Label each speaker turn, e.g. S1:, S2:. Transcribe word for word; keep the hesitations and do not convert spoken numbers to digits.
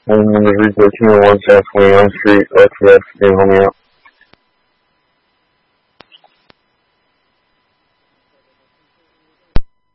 S1: One number three thirteen one South twenty-ninth Street, Lexus, can you help me out?